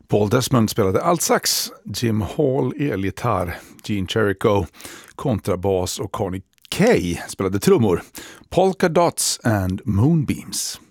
Paul Desmond spelade altsax, Jim Hall elgitarr, Gene Cherico kontrabas och Connie Kay spelade trummor. Polka Dots and Moonbeams.